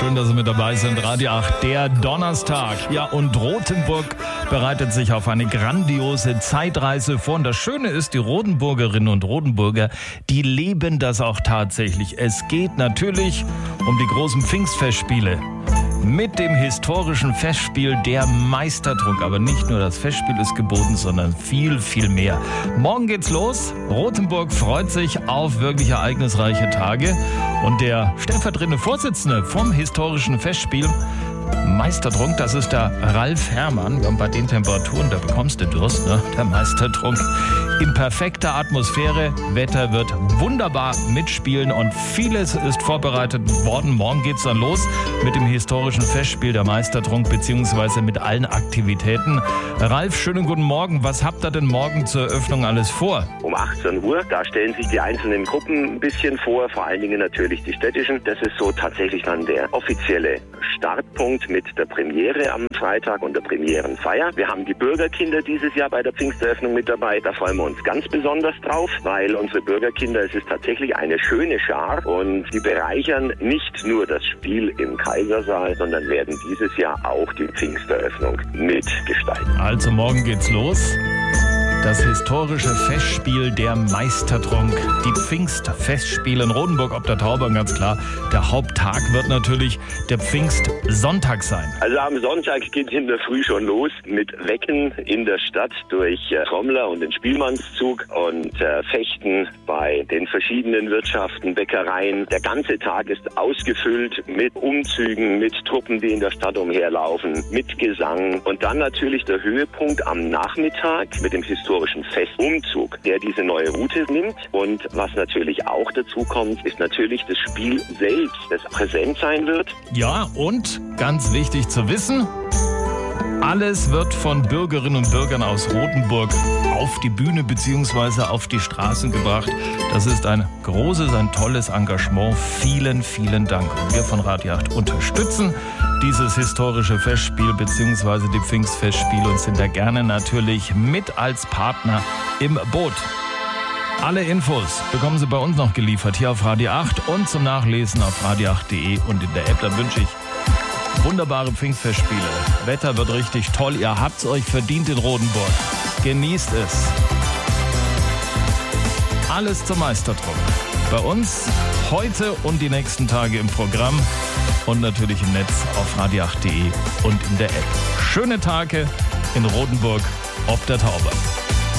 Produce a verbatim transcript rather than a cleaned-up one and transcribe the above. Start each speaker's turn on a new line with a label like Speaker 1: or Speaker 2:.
Speaker 1: Schön, dass Sie mit dabei sind. Radio acht, der Donnerstag. Ja, und Rothenburg bereitet sich auf eine grandiose Zeitreise vor. Und das Schöne ist, die Rotenburgerinnen und Rotenburger, die leben das auch tatsächlich. Es geht natürlich um die großen Pfingstfestspiele. Mit dem historischen Festspiel der Meistertrunk. Aber nicht nur das Festspiel ist geboten, sondern viel, viel mehr. Morgen geht's los. Rothenburg freut sich auf wirklich ereignisreiche Tage. Und der stellvertretende Vorsitzende vom historischen Festspiel Meistertrunk, das ist der Ralf Herrmann. Und bei den Temperaturen, da bekommst du Durst, ne? Der Meistertrunk. In perfekter Atmosphäre, Wetter wird wunderbar mitspielen und vieles ist vorbereitet worden. Morgen geht's dann los mit dem historischen Festspiel der Meistertrunk beziehungsweise mit allen Aktivitäten. Ralf, schönen guten Morgen. Was habt ihr denn morgen zur Eröffnung alles vor?
Speaker 2: Um achtzehn Uhr, da stellen sich die einzelnen Gruppen ein bisschen vor, vor allen Dingen natürlich die städtischen. Das ist so tatsächlich dann der offizielle Startpunkt mit der Premiere am Freitag und der Premierenfeier. Wir haben die Bürgerkinder dieses Jahr bei der Pfingsteröffnung mit dabei. Da freuen wir uns ganz besonders drauf, weil unsere Bürgerkinder, es ist tatsächlich eine schöne Schar und die bereichern nicht nur das Spiel im Kaisersaal, sondern werden dieses Jahr auch die Pfingsteröffnung mitgestalten.
Speaker 1: Also morgen geht's los. Das historische Festspiel der Meistertrunk. Die Pfingstfestspiele in Rotenburg ob der Tauber, ganz klar. Der Haupttag wird natürlich der Pfingstsonntag sein.
Speaker 2: Also am Sonntag geht es in der Früh schon los mit Wecken in der Stadt durch äh, Trommler und den Spielmannszug und äh, Fechten bei den verschiedenen Wirtschaften, Bäckereien. Der ganze Tag ist ausgefüllt mit Umzügen, mit Truppen, die in der Stadt umherlaufen, mit Gesang. Und dann natürlich der Höhepunkt am Nachmittag mit dem historischen Festumzug, der diese neue Route nimmt. Und was natürlich auch dazu kommt, ist natürlich das Spiel selbst, das präsent sein wird.
Speaker 1: Ja, und ganz wichtig zu wissen, alles wird von Bürgerinnen und Bürgern aus Rotenburg auf die Bühne bzw. auf die Straßen gebracht. Das ist ein großes, ein tolles Engagement. Vielen, vielen Dank. Und wir von Radio acht unterstützen dieses historische Festspiel bzw. die Pfingstfestspiele und sind da gerne natürlich mit als Partner im Boot. Alle Infos bekommen Sie bei uns noch geliefert hier auf Radio acht und zum Nachlesen auf radio acht punkt de und in der App. Dann wünsche ich wunderbare Pfingstfestspiele. Wetter wird richtig toll. Ihr habt's euch verdient in Rotenburg. Genießt es. Alles zum Meistertrunk. Bei uns heute und die nächsten Tage im Programm und natürlich im Netz auf radio acht punkt de und in der App. Schöne Tage in Rotenburg ob der Tauber.